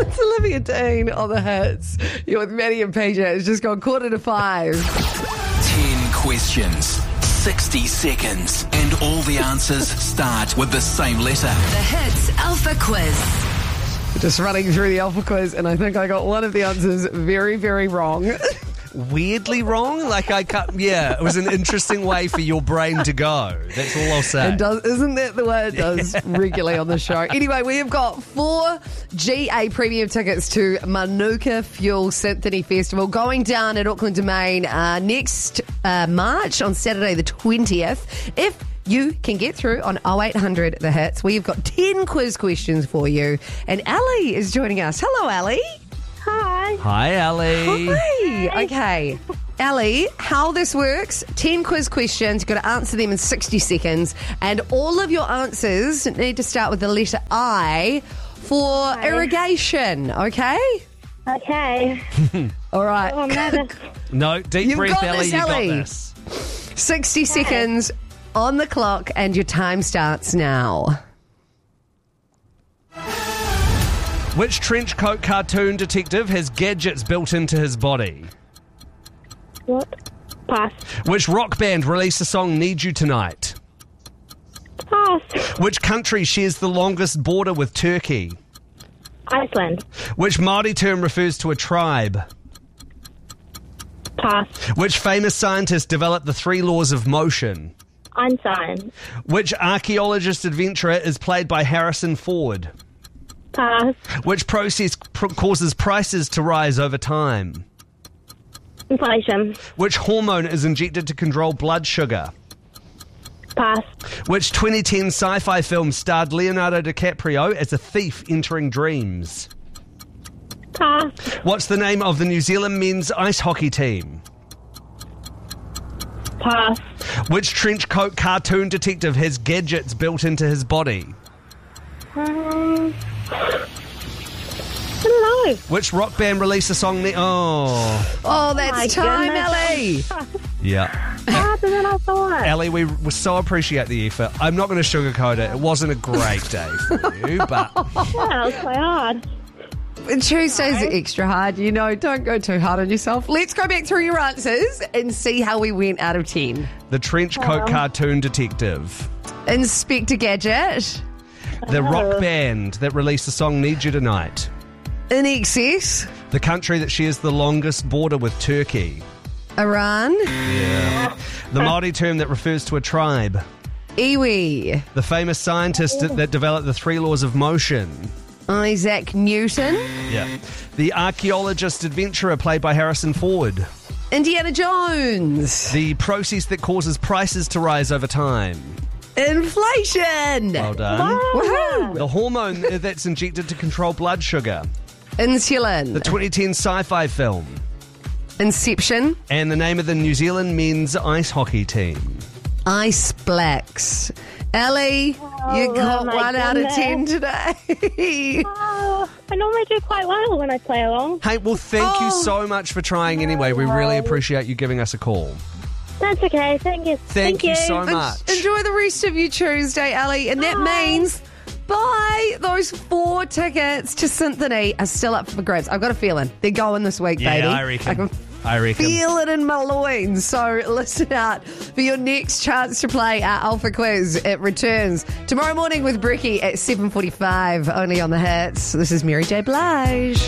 It's Olivia Dean on the hits. You're with Maddie and PJ. It's just gone 4:45. 10 questions, 60 seconds, and all the answers start with the same letter. The Hits Alpha Quiz. Just running through the Alpha Quiz, and I think I got one of the answers very, very wrong. Weirdly wrong? It was an interesting way for your brain to go. That's all I'll say. Isn't that the way it does regularly on the show? Anyway, we have got 4 GA premium tickets to Manuka Fuel Symphony Festival going down at Auckland Domain next March on Saturday the 20th. If you can get through on 0800 The Hits, we've got 10 quiz questions for you. And Ali is joining us. Hello, Ali. Hi. Hi, Ali. Hi. Okay. Ali, how this works, 10 quiz questions, you've got to answer them in 60 seconds, and all of your answers need to start with the letter I for irrigation, okay? Okay. All right. Oh, I'm nervous. No, deep You've breath, got Ali. this, You got Ali. this. 60 seconds on the clock, and your time starts now. Which trench coat cartoon detective has gadgets built into his body? What? Pass. Which rock band released the song Need You Tonight? Pass. Which country shares the longest border with Turkey? Iceland. Which Māori term refers to a tribe? Pass. Which famous scientist developed the 3 laws of motion? Einstein. Which archaeologist adventurer is played by Harrison Ford? Pass. Which process causes prices to rise over time? Inflation. Which hormone is injected to control blood sugar? Pass. Which 2010 sci-fi film starred Leonardo DiCaprio as a thief entering dreams? Pass. What's the name of the New Zealand men's ice hockey team? Pass. Which trench coat cartoon detective has gadgets built into his body? I don't know. Which rock band released the song... Oh, that's my time, goodness. Ali. Yeah. Harder than I thought. Ali, we so appreciate the effort. I'm not going to sugarcoat it. It wasn't a great day for you, but... Yeah, that was quite hard. Tuesdays are extra hard, don't go too hard on yourself. Let's go back through your answers and see how we went out of 10. The trench coat cartoon detective. Inspector Gadget. The rock band that released the song Need You Tonight. In Excess. The country that shares the longest border with Turkey. Iran. Yeah. The Māori term that refers to a tribe. Iwi. The famous scientist that developed the 3 laws of motion. Isaac Newton. Yeah. The archaeologist adventurer played by Harrison Ford. Indiana Jones. The process that causes prices to rise over time. Inflation. Well done. Woohoo. The hormone that's injected to control blood sugar. Insulin. The 2010 sci-fi film. Inception. And the name of the New Zealand men's ice hockey team. Ice Blacks. Ellie, you got my 1 out of goodness. 10 today. Oh, I normally do quite well when I play along. Hey, well, thank you so much for trying anyway. We really appreciate you giving us a call. That's okay. Thank you. Thank you so much. Enjoy the rest of your Tuesday, Ellie. And that means those 4 tickets to Symphony are still up for grabs. I've got a feeling they're going this week, baby. I reckon. I can feel it in my loins. So listen out for your next chance to play our Alpha Quiz. It returns tomorrow morning with Bricky at 7:45, only on the Hits. This is Mary J. Blige.